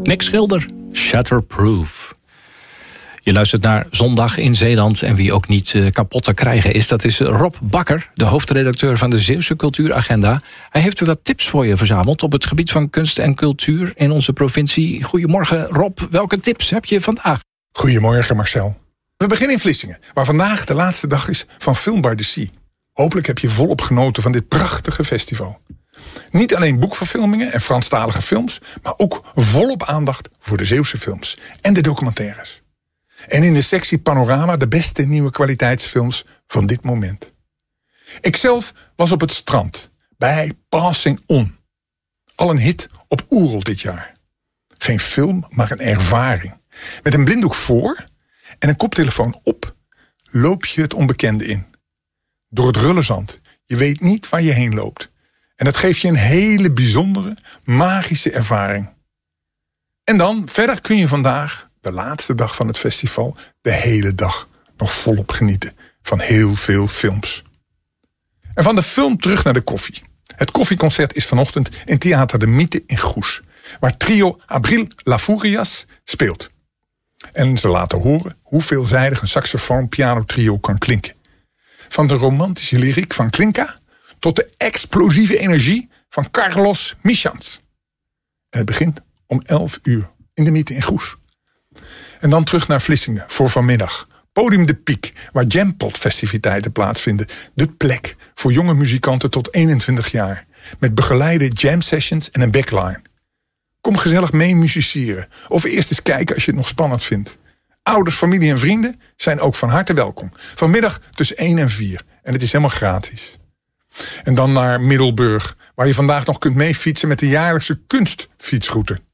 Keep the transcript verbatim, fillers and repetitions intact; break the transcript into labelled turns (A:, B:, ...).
A: Nick Schilder, Shatterproof. Je luistert naar Zondag in Zeeland. En wie ook niet uh, kapot te krijgen is, dat is Rob Bakker, de hoofdredacteur van de Zeeuwse Cultuuragenda. Hij heeft weer wat tips voor je verzameld op het gebied van kunst en cultuur in onze provincie. Goedemorgen Rob, welke tips heb je vandaag?
B: Goedemorgen Marcel. We beginnen in Vlissingen, waar vandaag de laatste dag is van Film by the Sea. Hopelijk heb je volop genoten van dit prachtige festival. Niet alleen boekverfilmingen en Franstalige films, maar ook volop aandacht voor de Zeeuwse films en de documentaires. En in de sectie Panorama de beste nieuwe kwaliteitsfilms van dit moment. Ikzelf was op het strand bij Passing On. Al een hit op Oerol dit jaar. Geen film, maar een ervaring. Met een blinddoek voor en een koptelefoon op loop je het onbekende in. Door het rullenzand. Je weet niet waar je heen loopt. En dat geeft je een hele bijzondere, magische ervaring. En dan, verder kun je vandaag, de laatste dag van het festival, de hele dag nog volop genieten van heel veel films. En van de film terug naar de koffie. Het koffieconcert is vanochtend in Theater de Mythe in Goes, waar trio Abril La Furias speelt. En ze laten horen hoe veelzijdig een saxofoon-piano-trio kan klinken. Van de romantische lyriek van Klinka tot de explosieve energie van Carlos Michans. En het begint om elf uur in de Mythe in Goes. En dan terug naar Vlissingen voor vanmiddag. Podium de Piek, waar jampot-festiviteiten plaatsvinden. De plek voor jonge muzikanten tot eenentwintig jaar. Met begeleide jam sessions en een backline. Kom gezellig mee musiceren. Of eerst eens kijken als je het nog spannend vindt. Ouders, familie en vrienden zijn ook van harte welkom. Vanmiddag tussen één en vier. En het is helemaal gratis. En dan naar Middelburg, waar je vandaag nog kunt meefietsen met de jaarlijkse kunstfietsroute.